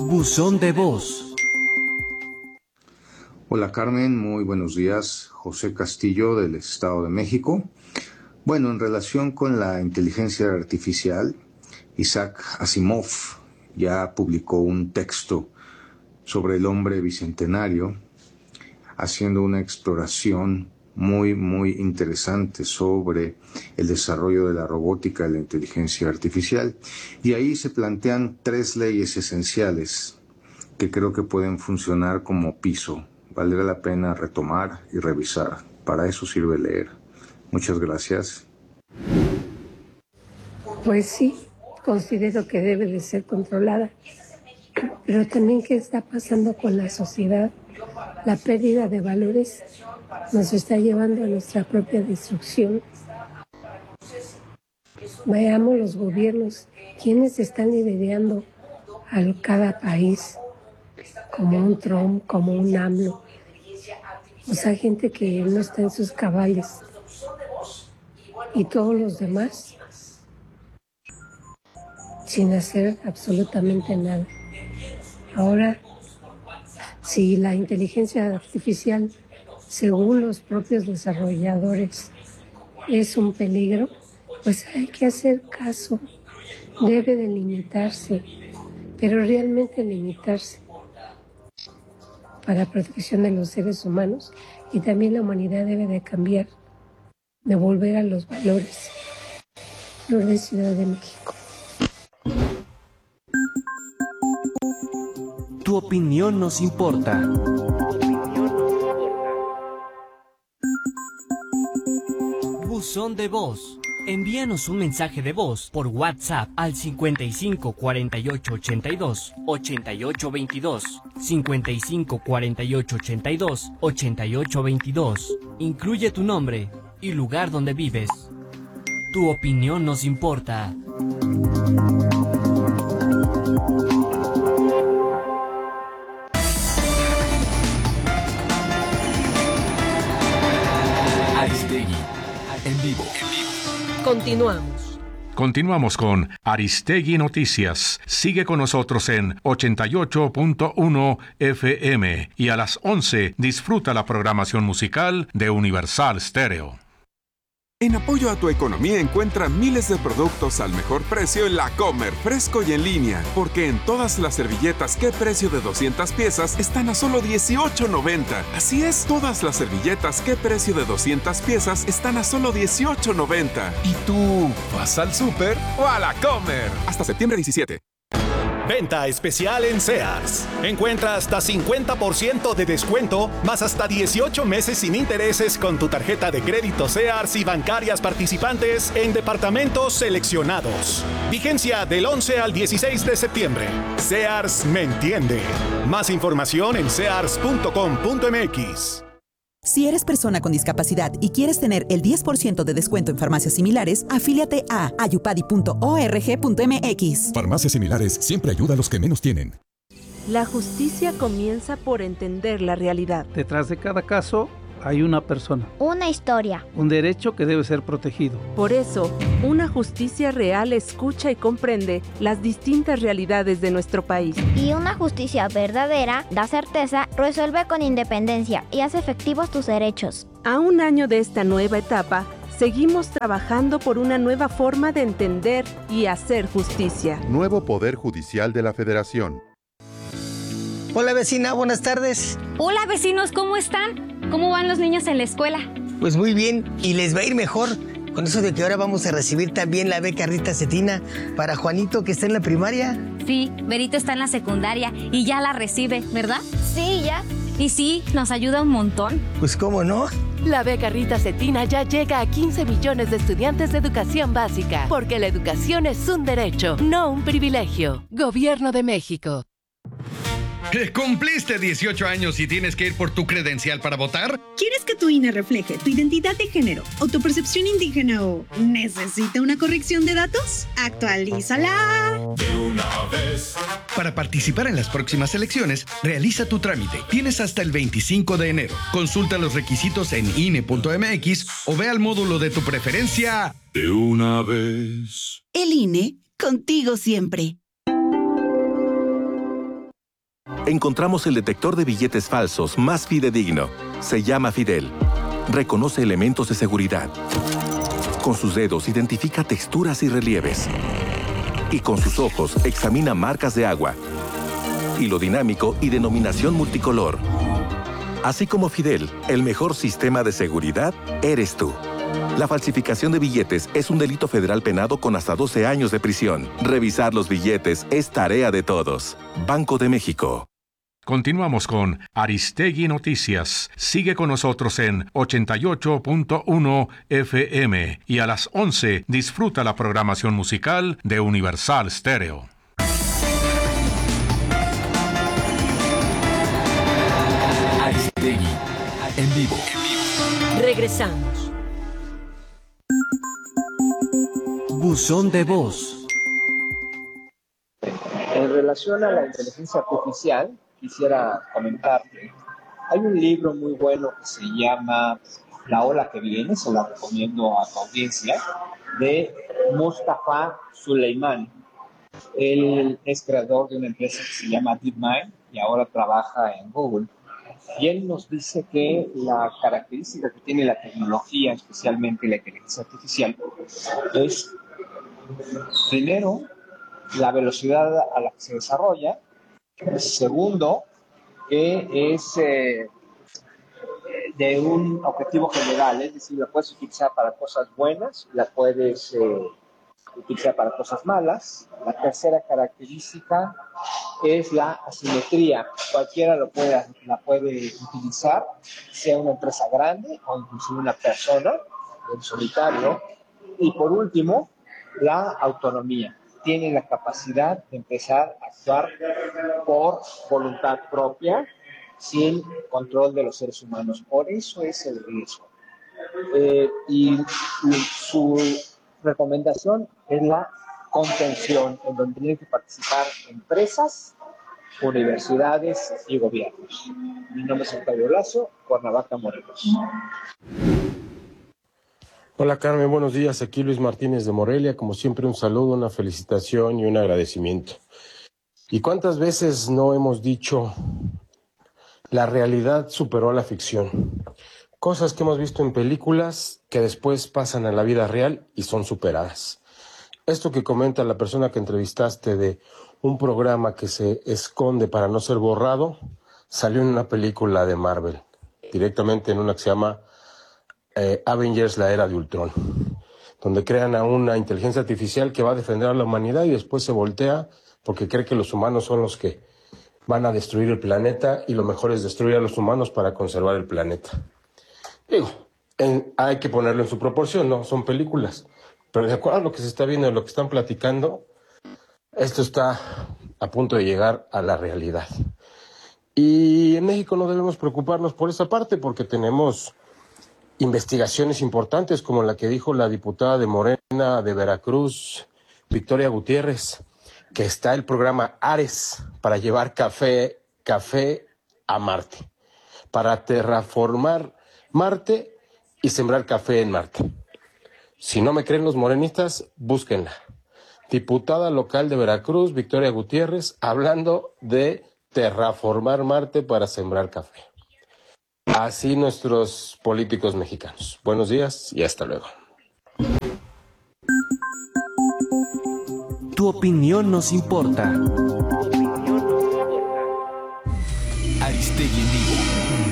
Buzón de voz. Hola Carmen, muy buenos días. José Castillo del Estado de México. Bueno, en relación con la inteligencia artificial, Isaac Asimov ya publicó un texto sobre el hombre bicentenario, haciendo una exploración muy interesante sobre el desarrollo de la robótica y la inteligencia artificial. Y ahí se plantean 3 leyes esenciales que creo que pueden funcionar como piso. Valdrá la pena retomar y revisar. Para eso sirve leer. Muchas gracias. Pues sí, considero que debe de ser controlada. Pero también, ¿qué está pasando con la sociedad? La pérdida de valores nos está llevando a nuestra propia destrucción. Veamos los gobiernos, quienes están liderando a cada país, como un Trump, como un AMLO. O sea, gente que no está en sus cabales. Y todos los demás, sin hacer absolutamente nada. Ahora, si la inteligencia artificial, según los propios desarrolladores, es un peligro, pues hay que hacer caso. Debe de limitarse, pero realmente limitarse para protección de los seres humanos, y también la humanidad debe de cambiar, de volver a los valores. Lourdes, Ciudad de México. Tu opinión nos importa. Buzón de voz. Envíanos un mensaje de voz por WhatsApp al 55 48 82 88 22, 55 48 82 88 22. Incluye tu nombre y lugar donde vives. Tu opinión nos importa. Aristegui, en vivo. Continuamos con Aristegui Noticias. Sigue con nosotros en 88.1 FM y a las 11 disfruta la programación musical de Universal Stereo. En apoyo a tu economía encuentra miles de productos al mejor precio en La Comer, fresco y en línea. Porque en todas las servilletas, ¿qué precio de 200 piezas? Están a solo $18.90. Así es, todas las servilletas, ¿qué precio de 200 piezas? Están a solo $18.90. ¿Y tú vas al súper o a La Comer? Hasta septiembre 17. Venta especial en Sears. Encuentra hasta 50% de descuento, más hasta 18 meses sin intereses con tu tarjeta de crédito Sears y bancarias participantes en departamentos seleccionados. Vigencia del 11 al 16 de septiembre. Sears me entiende. Más información en sears.com.mx. Si eres persona con discapacidad y quieres tener el 10% de descuento en farmacias similares, afíliate a ayupadi.org.mx. Farmacias similares siempre ayuda a los que menos tienen. La justicia comienza por entender la realidad. Detrás de cada caso hay una persona. Una historia. Un derecho que debe ser protegido. Por eso, una justicia real escucha y comprende las distintas realidades de nuestro país. Y una justicia verdadera da certeza, resuelve con independencia y hace efectivos tus derechos. A un año de esta nueva etapa, seguimos trabajando por una nueva forma de entender y hacer justicia. Nuevo Poder Judicial de la Federación. Hola vecina, buenas tardes. Hola vecinos, ¿cómo están? ¿Cómo van los niños en la escuela? Pues muy bien, y les va a ir mejor con eso de que ahora vamos a recibir también la beca Rita Cetina para Juanito, que está en la primaria. Sí, Berito está en la secundaria y ya la recibe, ¿verdad? Sí, ya. Y sí, nos ayuda un montón. Pues cómo no. La beca Rita Cetina ya llega a 15 millones de estudiantes de educación básica, porque la educación es un derecho, no un privilegio. Gobierno de México. ¿Cumpliste 18 años y tienes que ir por tu credencial para votar? ¿Quieres que tu INE refleje tu identidad de género o tu percepción indígena o necesita una corrección de datos? ¡Actualízala! De una vez. Para participar en las próximas elecciones, realiza tu trámite. Tienes hasta el 25 de enero. Consulta los requisitos en INE.mx o ve al módulo de tu preferencia. De una vez. El INE, contigo siempre. encontramos el detector de billetes falsos más fidedigno. Se llama Fidel. Reconoce elementos de seguridad. Con sus dedos identifica texturas y relieves. Y con sus ojos examina marcas de agua, hilo dinámico y denominación multicolor. Así como Fidel, el mejor sistema de seguridad eres tú. La falsificación de billetes es un delito federal penado con hasta 12 años de prisión. Revisar los billetes es tarea de todos. Banco de México. Continuamos con Aristegui Noticias. Sigue con nosotros en 88.1 FM y a las 11 disfruta la programación musical de Universal Stereo. Aristegui en vivo. Regresamos. Buzón de voz. En relación a la inteligencia artificial, quisiera comentarte, hay un libro muy bueno que se llama La ola que viene, se la recomiendo a tu audiencia, de Mustafa Suleyman. Él es creador de una empresa que se llama DeepMind y ahora trabaja en Google. Y él nos dice que la característica que tiene la tecnología, especialmente la inteligencia artificial, es, primero, la velocidad a la que se desarrolla. Segundo, que es de un objetivo general, es decir, la puedes utilizar para cosas buenas, la puedes utilizar para cosas malas. La tercera característica es la asimetría. Cualquiera la puede utilizar, sea una empresa grande o inclusive una persona en solitario. Y por último, la autonomía. Tiene la capacidad de empezar a actuar por voluntad propia, sin control de los seres humanos. Por eso es el riesgo. Y su recomendación es la contención, en donde tienen que participar empresas, universidades y gobiernos. Mi nombre es Octavio Lazo, Cuernavaca, Morelos. Hola Carmen, buenos días. Aquí Luis Martínez de Morelia. Como siempre, un saludo, una felicitación y un agradecimiento. ¿Y cuántas veces no hemos dicho la realidad superó a la ficción? Cosas que hemos visto en películas que después pasan a la vida real y son superadas. Esto que comenta la persona que entrevistaste de un programa que se esconde para no ser borrado, salió en una película de Marvel, directamente en una que se llama Avengers, la era de Ultron, donde crean a una inteligencia artificial que va a defender a la humanidad y después se voltea porque cree que los humanos son los que van a destruir el planeta y lo mejor es destruir a los humanos para conservar el planeta. Digo, hay que ponerlo en su proporción, ¿no? Son películas. Pero de acuerdo a lo que se está viendo y lo que están platicando, esto está a punto de llegar a la realidad. Y en México no debemos preocuparnos por esa parte porque tenemos investigaciones importantes como la que dijo la diputada de Morena de Veracruz, Victoria Gutiérrez, que está el programa Ares para llevar café a Marte, para terraformar Marte y sembrar café en Marte. Si no me creen los morenistas, búsquenla. Diputada local de Veracruz, Victoria Gutiérrez, hablando de terraformar Marte para sembrar café. Así nuestros políticos mexicanos. Buenos días y hasta luego. Tu opinión nos importa. Aristegui en vivo.